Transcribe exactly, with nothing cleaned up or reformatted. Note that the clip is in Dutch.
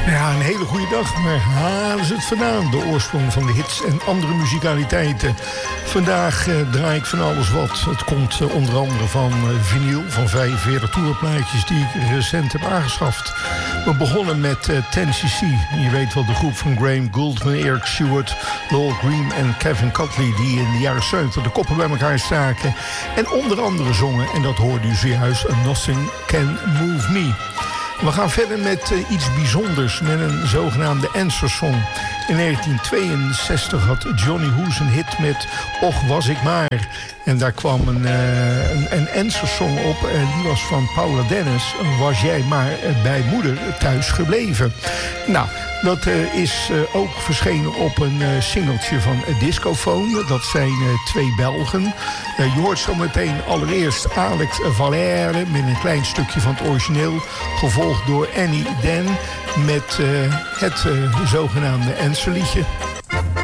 Ja, een hele goede dag. Waar halen ze het vandaan? De oorsprong van de hits en andere muzikaliteiten. Vandaag eh, draai ik van alles wat. Het komt eh, onder andere van eh, vinyl, van vijfenveertig toerplaatjes die ik recent heb aangeschaft. We begonnen met eh, ten C C. Je weet wel, de groep van Graham Gouldman, Eric Stewart, Lowell Green en Kevin Catley, die in de jaren zeventig de koppen bij elkaar staken. En onder andere zongen, en dat hoorde u zojuist, Nothing Can Move Me. We gaan verder met uh, iets bijzonders, met een zogenaamde answer song. In negentien tweeënzestig had Johnny Hoes een hit met Och was ik maar. En daar kwam een, uh, een, een answer song op. En die was van Paula Dennis. Was jij maar bij moeder thuis gebleven. Nou, dat uh, is uh, ook verschenen op een uh, singeltje van Discofoon. Dat zijn uh, twee Belgen. Uh, je hoort zo meteen allereerst Alex Valère met een klein stukje van het origineel. Gevolgd door Annie Dan met uh, het uh, zogenaamde answerliedje.